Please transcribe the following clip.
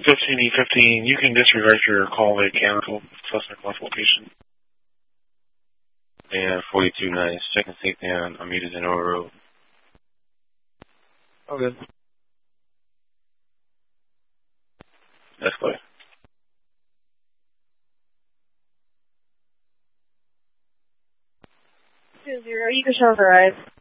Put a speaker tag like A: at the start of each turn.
A: 15E15, you can disregard your call weight cancel. Suspect left location.
B: And 42 nice. Second takedown. I'm muted in Oro.
C: Oh, good.
B: That's clear.
D: 2-0, you can show her eyes.